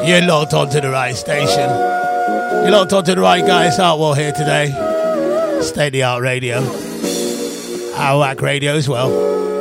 You're locked onto the right station. You're locked onto the right guys. Artwell here today. State of the Art Radio. Arawak Radio as well.